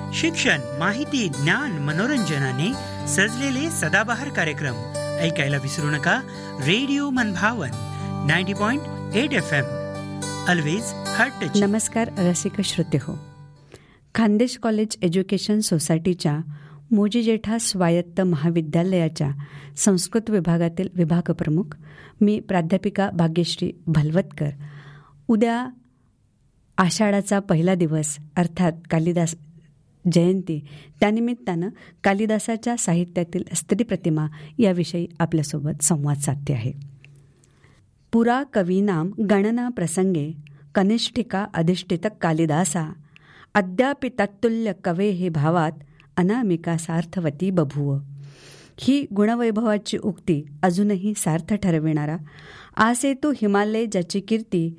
शिक्षण, माहिती, ज्ञान, मनोरंजनाने सजलेले सदाबहार कार्यक्रम ऐकायला विसरू नका. रेडिओ मनभावन 90.8 FM. Always heart touch. नमस्कार रसिक श्रोते हो. खानदेश कॉलेज एज्युकेशन सोसायटीच्या मोजी जेठा स्वायत्त महाविद्यालयाच्या संस्कृत विभागातील विभाग प्रमुख मी प्राध्यापिका भाग्यश्री भलवतकर. उद्या आषाढाचा पहिला दिवस अर्थात कालिदास जयंती, त्यानिमित्तानं कालिदासाच्या साहित्यातील स्त्रीप्रतिमा याविषयी आपल्यासोबत संवाद साधते आहे. पुरा कवीनाम गणना प्रसंगे कनिष्ठिका अधिष्ठित कालिदासा अद्यापि तत्तुल्य कवे हे भावात अनामिका सार्थवती बभूव. ही गुणवैभवाची उक्ती अजूनही सार्थ ठरविणारा आसे तो हिमालय ज्याची कीर्ती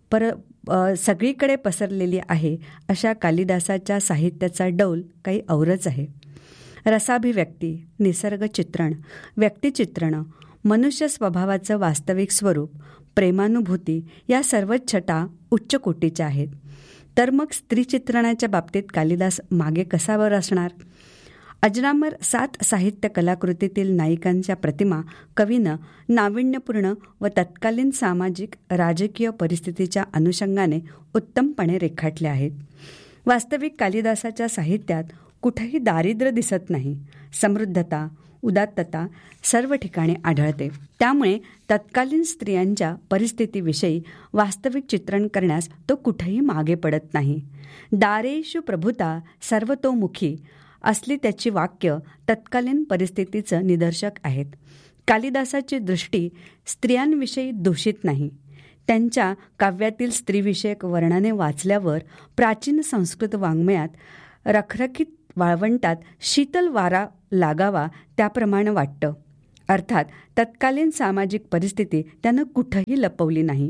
सगळीकडे पसरलेली आहे अशा कालिदासाच्या साहित्याचा डौल काही औरच आहे. रसाभिव्यक्ती, निसर्ग चित्रण, व्यक्तिचित्रण, मनुष्य स्वभावाचं वास्तविक स्वरूप, प्रेमानुभूती या सर्वच छटा उच्च कोटीच्या आहेत. तर मग स्त्रीचित्रणाच्या बाबतीत कालिदास मागे कसा वर असणार? अजरामर 7 साहित्य कलाकृतीतील नायिकांच्या प्रतिमा कवीनं नाविन्यपूर्ण व तत्कालीन सामाजिक राजकीय परिस्थितीच्या अनुषंगाने उत्तमपणे रेखाटल्या आहेत. वास्तविक कालिदासाच्या साहित्यात कुठेही दारिद्र्य दिसत नाही. समृद्धता, उदात्तता सर्व ठिकाणी आढळते. त्यामुळे तत्कालीन स्त्रियांच्या परिस्थितीविषयी वास्तविक चित्रण करण्यास तो कुठेही मागे पडत नाही. दारेषु प्रभुता सर्वतोमुखी असली त्याची वाक्य तत्कालीन परिस्थितीचं निदर्शक आहेत. कालिदासाची दृष्टी स्त्रियांविषयी दूषित नाही. त्यांच्या काव्यातील स्त्रीविषयक वर्णने वाचल्यावर प्राचीन संस्कृत वाङ्मयात रखरखीत वाळवंटात शीतल वारा लागावा त्याप्रमाणे वाटतं. अर्थात तत्कालीन सामाजिक परिस्थिती त्यानं कुठंही लपवली नाही.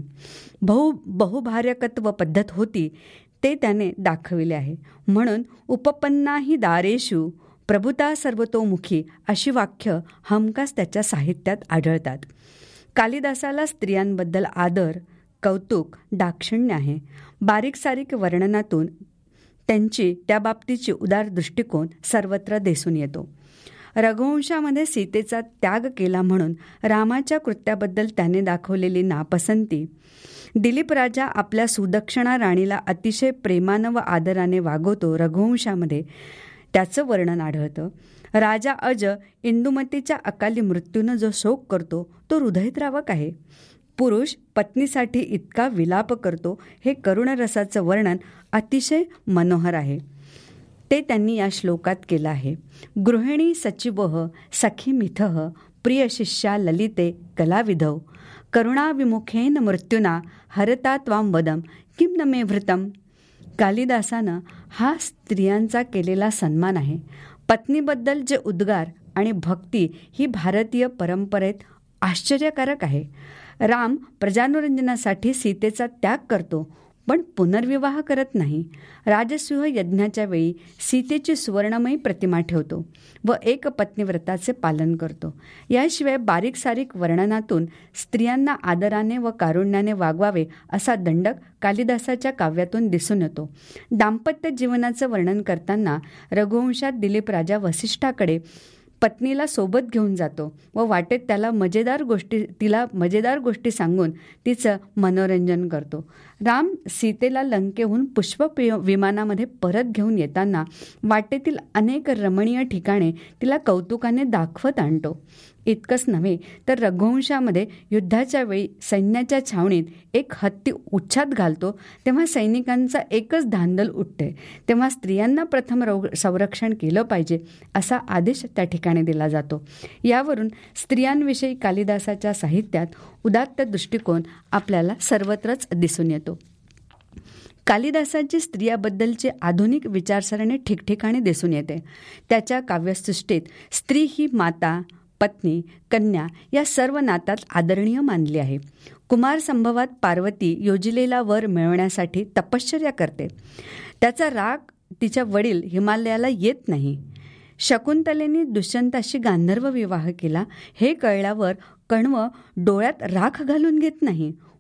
बहुभार्यकत्व पद्धत होती ते त्याने दाखविले आहे. म्हणून उपपन्नाही दारेषु प्रभुता सर्वतोमुखी अशी वाक्य हमखास त्याच्या साहित्यात आढळतात. कालिदासाला स्त्रियांबद्दल आदर, कौतुक, दाक्षिण्य आहे. बारीक सारीक वर्णनातून त्यांची त्याबाबतीची उदार दृष्टिकोन सर्वत्र दिसून येतो. रघुवंशामध्ये सीतेचा त्याग केला म्हणून रामाच्या कृत्याबद्दल त्याने दाखवलेली नापसंती, दिलीप राजा आपल्या सुदक्षिणा राणीला अतिशय प्रेमानं व आदराने वागवतो रघुवंशामध्ये त्याचं वर्णन आढळतं. राजा अज इंदुमतीच्या अकाली मृत्यूनं जो शोक करतो तो हृदयद्रावक आहे. पुरुष पत्नीसाठी इतका विलाप करतो हे करुणरसाचं वर्णन अतिशय मनोहर आहे. ते त्यांनी या श्लोकात केलं आहे. गृहिणी सचिवः सखी मिथः प्रिय शिष्या ललिते कलाविधौ करुणाविमुखेन मृत्युना हरता त्वां वदम किम न मे भृतम. कालिदासानं हा स्त्रियांचा केलेला सन्मान आहे. पत्नीबद्दल जे उद्गार आणि भक्ती ही भारतीय परंपरेत आश्चर्यकारक आहे. राम प्रजानुरंजनासाठी सीतेचा त्याग करतो पण पुनर्विवाह करत नाही. राजसूय यज्ञाच्या वेळी सीतेची सुवर्णमयी प्रतिमा ठेवतो व एक पत्नीव्रताचे पालन करतो. याशिवाय बारीक सारीक वर्णनातून स्त्रियांना आदराने व कारुण्याने वागवावे असा दंडक कालिदासाच्या काव्यातून दिसून येतो. दाम्पत्य जीवनाचं वर्णन करताना रघुवंशात दिलीप राजा वसिष्ठाकडे पत्नीला सोबत घेऊन जातो व वाटेत तिला मजेदार गोष्टी सांगून तिचं मनोरंजन करतो. राम सीतेला लंकेहून पुष्प विमानामध्ये परत घेऊन येताना वाटेतील अनेक रमणीय ठिकाणे तिला कौतुकाने दाखवत आणतो. इतकंच नव्हे तर रघुवंशामध्ये युद्धाच्या वेळी सैन्याच्या छावणीत एक हत्ती उच्छाद घालतो तेव्हा सैनिकांचा एकच धांदल उठते. तेव्हा स्त्रियांना प्रथम संरक्षण केलं पाहिजे असा आदेश त्या ठिकाणी दिला जातो. यावरून स्त्रियांविषयी कालिदासाच्या साहित्यात उदात्त दृष्टिकोन आपल्याला सर्वत्रच दिसून येतो. कालिदासाची स्त्रियाबद्दलची आधुनिक विचारसरणी ठिकठिकाणी दिसून येते. त्याच्या काव्यसृष्टीत स्त्री ही माता, पत्नी, कन्या या सर्व नातात आदरणीय मानली आहे. कुमार संभवात पार्वती योजिलेला वर मिळवण्यासाठी तपश्चर्या करते. त्याचा राग तिच्या वडील हिमालयाला येत नाही. शकुंतलेने दुष्यंताशी गांधर्व विवाह केला हे कळल्यावर कण्व डोळ्यात राख घालून घेत नाही.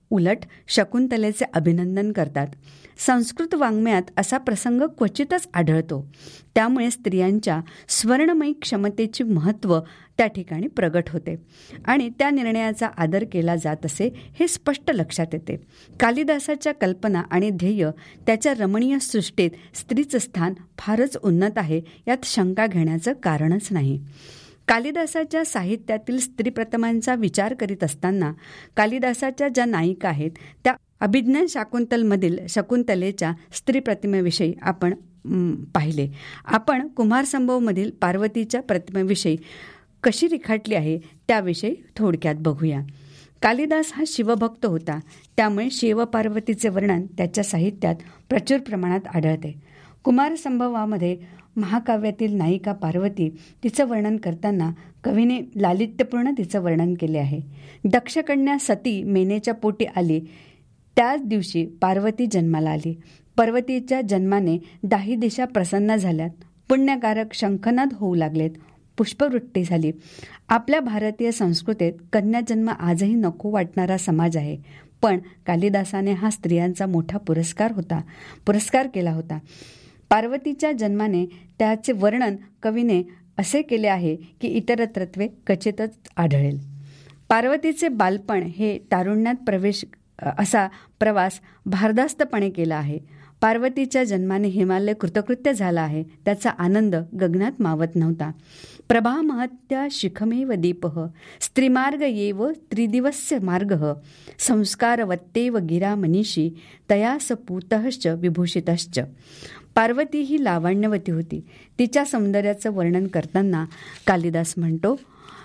उलट शकुंतलेचे अभिनंदन करतात. संस्कृत वाङ्मयात असा प्रसंग क्वचितच आढळतो. त्यामुळे स्त्रियांच्या स्वर्णमयी क्षमतेचे महत्त्व त्या ठिकाणी प्रगट होते आणि त्या निर्णयाचा आदर केला जात असे हे स्पष्ट लक्षात येते. कालिदासाच्या कल्पना आणि ध्येय त्याच्या रमणीय सृष्टीत स्त्रीचं स्थान फारच उन्नत आहे, यात शंका घेण्याचं कारणच नाही. कालिदासाच्या साहित्यातील स्त्रीप्रतिमांचा विचार करीत असताना कालिदासाच्या ज्या नायिका आहेत त्या अभिज्ञान शाकुंतलमधील शकुंतलेच्या स्त्रीप्रतिमेविषयी आपण पाहिले. आपण कुमारसंभवमधील पार्वतीच्या प्रतिमेविषयी कशी रेखाटली आहे त्याविषयी थोडक्यात बघूया. कालिदास हा शिवभक्त होता, त्यामुळे शिवपार्वतीचे वर्णन त्याच्या साहित्यात प्रचूर प्रमाणात आढळते. कुमारसंभवामध्ये महाकाव्यातील नायिका पार्वती तिचं वर्णन करताना कवीने लालित्यपूर्ण तिचं वर्णन केले आहे. दक्षकन्या सती मेनेच्या पोटी आली, त्याच दिवशी पार्वती जन्माला आली. पार्वतीच्या जन्माने 10 दिशा प्रसन्न झाल्यात, पुण्यकारक शंखनाद होऊ लागलेत, पुष्पवृष्टी झाली. आपल्या भारतीय संस्कृतीत कन्याजन्म आजही नको वाटणारा समाज आहे, पण कालिदासाने हा स्त्रियांचा मोठा पुरस्कार केला होता. पार्वतीच्या जन्माने त्याचे वर्णन कवीने असे केले आहे की इतरत्रत्वे क्वचितच आढळेल. पार्वतीचे बालपण हे तारुण्यात असा प्रवास भारदास्तपणे केला आहे. पार्वतीच्या जन्माने हिमालय कृतकृत्य झाला आहे, त्याचा आनंद गगनात मावत नव्हता. प्रभामहत्या शिखमेव दीपः स्त्रीमार्ग येव त्रिदिवस्य मार्गः संस्कारवत्तेव गिरा मनीषी तयास पूतश्च विभूषितश्च. पार्वती ही लावण्यवती होती. तिच्या सौंदर्याचं वर्णन करताना कालिदास म्हणतो,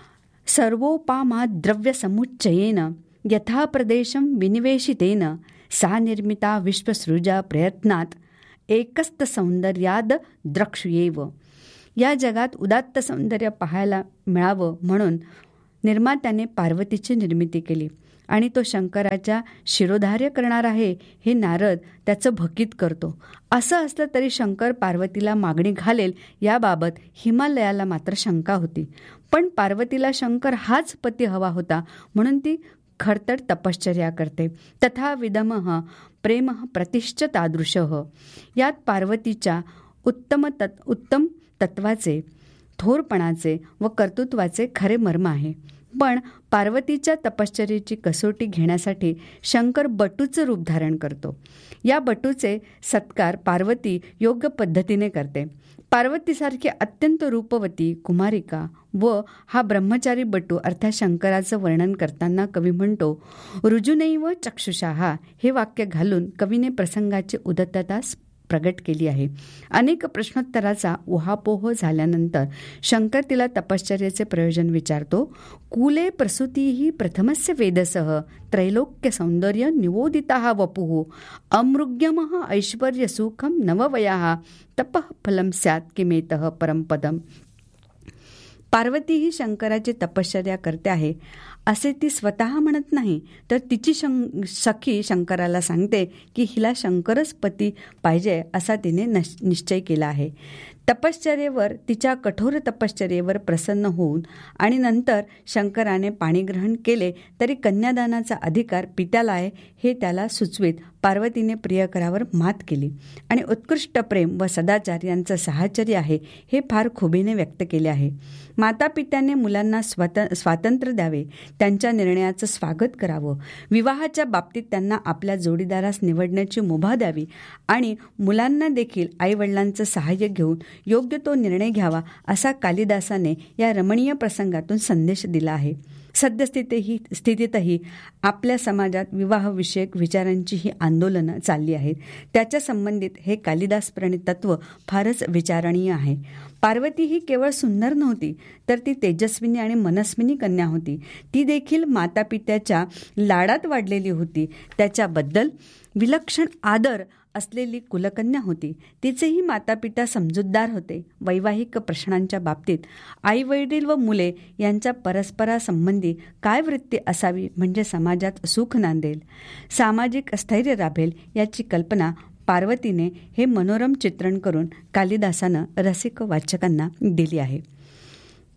सर्वोपामाद द्रव्य समुच्चयेन यथा प्रदेशं विनिवेशितेन सा निर्मिता विश्वसृजा प्रयत्नात एकस्त सौंदर्याद द्रक्ष्येव. या जगात उदात्त सौंदर्य पाहायला मिळावं म्हणून निर्मात्याने पार्वतीची निर्मिती केली आणि तो शंकराच्या शिरोधार्य करणार आहे हे नारद त्याचं भकीत करतो. असं असलं तरी शंकर पार्वतीला मागणी घालेल याबाबत हिमालयाला मात्र शंका होती. पण पार्वतीला शंकर हाच पती हवा होता म्हणून ती खडतड तपश्चर्या करते. तथा विदमः प्रेमः प्रतिश्च तादृशः. यात पार्वतीच्या उत्तम तत्वाचे, थोरपणाचे व कर्तृत्वाचे खरे मर्म आहे. पण पार्वतीच्या तपश्चर्येची कसोटी घेण्यासाठी शंकर बटूचं रूप धारण करतो. या बटूचे सत्कार पार्वती योग्य पद्धतीने करते. पार्वतीसारखी अत्यंत रूपवती कुमारिका व हा ब्रह्मचारी बटू अर्थात शंकराचं वर्णन करताना कवी म्हणतो, रुजुनैव चक्षुषाः हे वाक्य घालून कवीने प्रसंगाची उदात्तता प्रगट केली आहे. अनेक प्रश्नोत्तराचा उहापोह झाल्यानंतर शंकर तिला तपश्चर्याचे प्रयोजन विचारतो. कुले प्रसूतीही प्रथमस्य वेदसः त्रैलोक्य सौंदर्य निवोदिताः वपुः अमृग्यमः ऐश्वर्य सुखम नववयाः तपः फलं स्यात् किमेतः परमपदम. पार्वती ही शंकराची तपश्चर्या करते आहे असे ती स्वतः म्हणत नाही, तर तिची सखी शंकराला सांगते की हिला शंकरच पती पाहिजे असा तिने निश्चय केला आहे. तपश्चर्येवर, तिच्या कठोर तपश्चर्येवर प्रसन्न होऊन आणि नंतर शंकराने पाणीग्रहण केले तरी कन्यादानाचा अधिकार पित्याला आहे हे त्याला सुचवीत पार्वतीने प्रियकरावर मात केली आणि उत्कृष्ट प्रेम व सदाचार यांचं साहचर्य आहे हे फार खुबीने व्यक्त केले आहे. माता पित्याने मुलांना स्वातंत्र्य द्यावे, त्यांच्या निर्णयाचं स्वागत करावं, विवाहाच्या बाबतीत त्यांना आपल्या जोडीदारास निवडण्याची मुभा द्यावी आणि मुलांना देखील आईवडिलांचं सहाय्य घेऊन योग्य तो निर्णय घ्यावा असा कालिदासाने या रमणीय प्रसंगातून संदेश दिला आहे. सद्यस्थितीतही आपल्या समाजात विवाहविषयक विचारांची ही आंदोलनं चालली आहेत. त्याच्या संबंधित हे कालिदास प्रणीत तत्व फारच विचारणीय आहे. पार्वती ही केवळ सुंदर नव्हती, तर ती तेजस्विनी आणि मनस्विनी कन्या होती. ती देखील मातापित्याच्या लाडात वाढलेली होती. त्याच्याबद्दल विलक्षण आदर असलेली कुलकन्या होती. तिचेही मातापिता समजूतदार होते. वैवाहिक प्रश्नांच्या बाबतीत आईवडील व मुले यांच्या परस्परासंबंधी काय वृत्ती असावी म्हणजे समाजात सुख नांदेल, सामाजिक स्थैर्य राबेल याची कल्पना पार्वतीने हे मनोरम चित्रण करून कालिदासानं रसिक वाचकांना दिली आहे.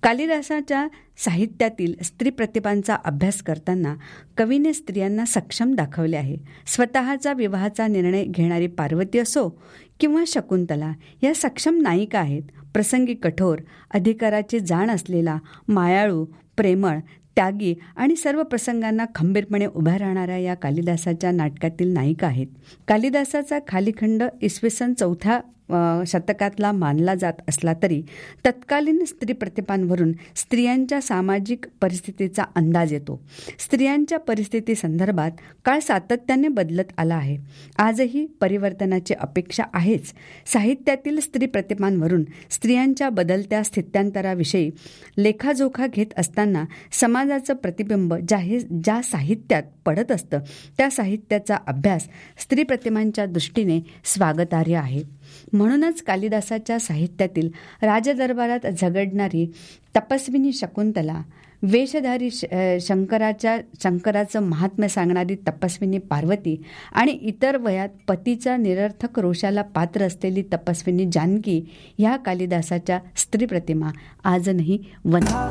कालिदासाच्या साहित्यातील स्त्री प्रतिभांचा अभ्यास करताना कवीने स्त्रियांना सक्षम दाखवले आहे. स्वतःचा विवाहाचा निर्णय घेणारी पार्वती असो किंवा शकुंतला या सक्षम नायिका आहेत. प्रसंगी कठोर, अधिकाराची जाण असलेला, मायाळू, प्रेमळ, त्यागी आणि सर्व प्रसंगांना खंबीरपणे उभ्या राहणाऱ्या या कालिदासाच्या नाटकातील नायिका आहेत. कालिदासाचा खालीखंड इसवी सन 4थ्या शतकातला मानला जात असला तरी तत्कालीन स्त्री प्रतिभांवरून स्त्रियांच्या सामाजिक परिस्थितीचा अंदाज येतो. स्त्रियांच्या परिस्थिती संदर्भात काळ सातत्याने बदलत आला आहे. आजही परिवर्तनाची अपेक्षा आहेच. साहित्यातील स्त्री प्रतिभांवरून स्त्रियांच्या बदलत्या स्थित्यांतराविषयी लेखाजोखा घेत असताना समाजाचं प्रतिबिंब ज्या साहित्यात पडत असतं त्या साहित्याचा अभ्यास स्त्री प्रतिभांच्या दृष्टीने स्वागतार्ह आहे. म्हणूनच कालिदासाच्या साहित्यातील राजदरबारात झगडणारी तपस्विनी शकुंतला, वेशधारी शंकराचं महात्म्य सांगणारी तपस्विनी पार्वती आणि इतर वयात पतीच्या निरर्थक रोषाला पात्र असलेली तपस्विनी जानकी ह्या कालिदासाच्या स्त्री प्रतिमा आजही